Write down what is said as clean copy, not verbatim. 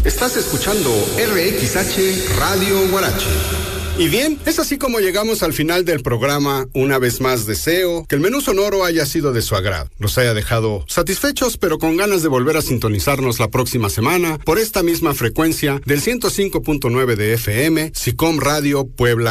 Estás escuchando RXH Radio Huarache. Y bien, es así como llegamos al final del programa. Una vez más deseo que el menú sonoro haya sido de su agrado, los haya dejado satisfechos, pero con ganas de volver a sintonizarnos la próxima semana por esta misma frecuencia del 105.9 de FM, SICOM Radio Puebla.